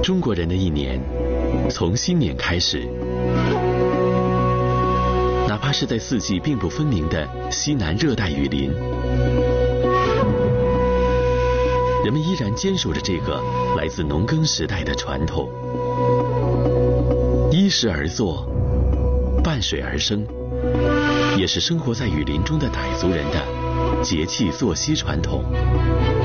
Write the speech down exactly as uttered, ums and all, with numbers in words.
中国人的一年从新年开始，哪怕是在四季并不分明的西南热带雨林，人们依然坚守着这个来自农耕时代的传统。依时而作，伴水而生，也是生活在雨林中的傣族人的节气作息传统。